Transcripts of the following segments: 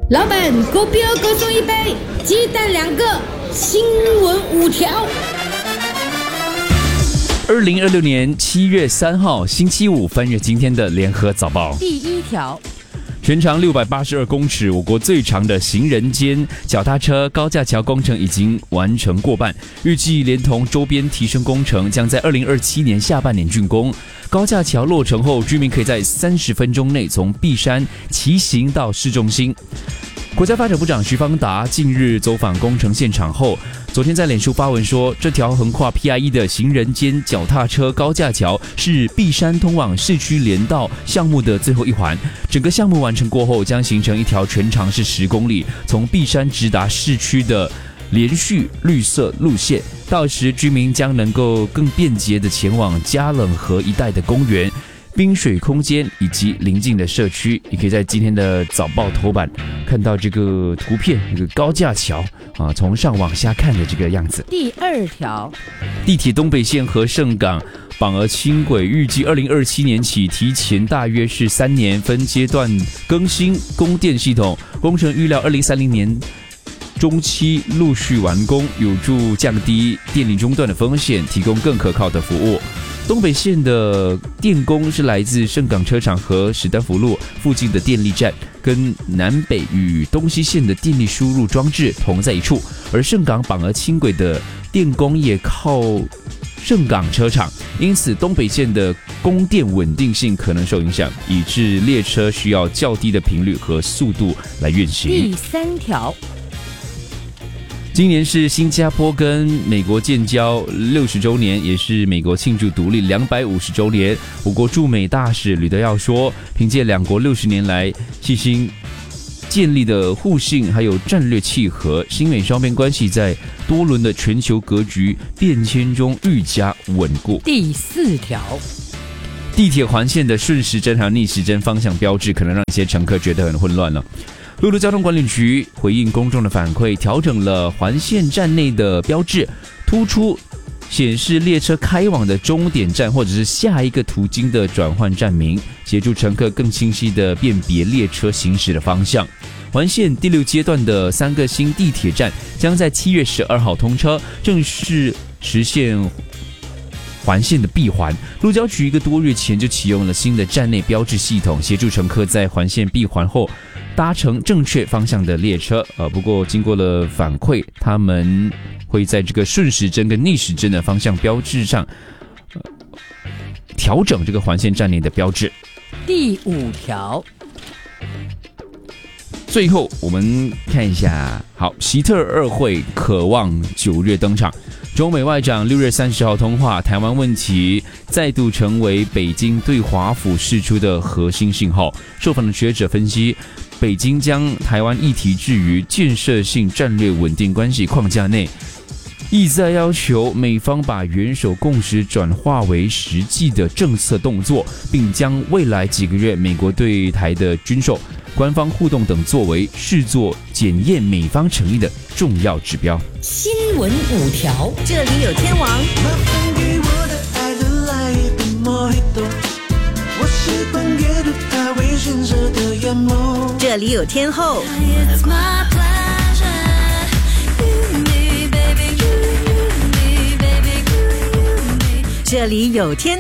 老板，狗标各送一杯，鸡蛋2个，新闻5条。 2026年7月3号星期五，翻阅今天的联合早报。 第1条。 全长682公尺，我国最长的行人间脚踏车高架桥工程已经完成过半，预计连同周边提升工程将在2027年下半年竣工。高架桥落成后，居民可以在30分钟内从碧山骑行到市中心。国家发展部长徐方达近日走访工程现场后，昨天在脸书发文说，这条横跨 PIE 的行人间脚踏车高架桥是碧山通往市区连道项目的最后一环。整个项目完成过后，将形成一条全长是10公里，从碧山直达市区的连续绿色路线。到时居民将能够更便捷地前往嘉冷河一带的公园、滨水空间以及邻近的社区。你可以在今天的早报头版看到这个图片，这个高架桥从上往下看的这个样子。 第2条， 地铁东北线和盛港绑额轻轨预计2027年起提前大约是3年分阶段更新供电系统，工程预料2030年中期陆续完工，有助降低电力中断的风险，提供更可靠的服务。东北线的电供是来自盛港车厂和史丹福路附近的电力站，跟南北与东西线的电力输入装置同在一处，而盛港绑额轻轨的电供也靠盛港车厂，因此东北线的供电稳定性可能受影响，以致列车需要较低的频率和速度来运行。 第3条。 今年是新加坡跟美国建交60周年，也是美国庆祝独立250周年。我国驻美大使吕德耀说，凭借两国60年来细心建立的互信还有战略契合，新美双边关系在多轮的全球格局变迁中愈加稳固。 第4条。 地铁环线的顺时针还有逆时针方向标志可能让一些乘客觉得很混乱了。陆路交通管理局回应公众的反馈，调整了环线站内的标志，突出显示列车开往的终点站或者是下一个途经的转换站名，协助乘客更清晰地辨别列车行驶的方向。环线第6阶段的3个新地铁站将在7月12号通车，正式实现环线的闭环。路交局1个多月前就启用了新的站内标志系统，协助乘客在环线闭环后搭乘正确方向的列车。不过经过了反馈，他们会在这个顺时针跟逆时针的方向标志上调整这个环线站内的标志。 第5条。 最后我们看一下，好，习特2会渴望9月登场。中美外长6月30号通话，台湾问题再度成为北京对华府释出的核心信号。受访的学者分析，北京将台湾议题置于建设性战略稳定关系框架内，意在要求美方把元首共识转化为实际的政策动作，并将未来几个月美国对台的军售、官方互动等作为视作检验美方诚意的重要指标。 新闻5条， 这里有天王。 麻烦给我的爱的来一杯 Mojito， 我习惯阅读他微醺时的眼眸。 这里有天后。这里有天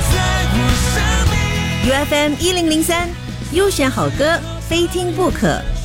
团。UFM 1003，优选好歌，非听不可。